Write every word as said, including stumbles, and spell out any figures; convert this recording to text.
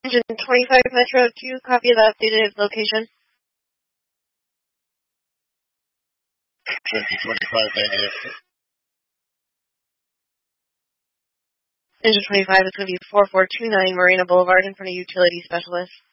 Engine twenty-five Metro two, copy of the updated location. Engine twenty-five, negative. Engine twenty-five is going to be four four two nine Marina Boulevard in front of Utility Specialist.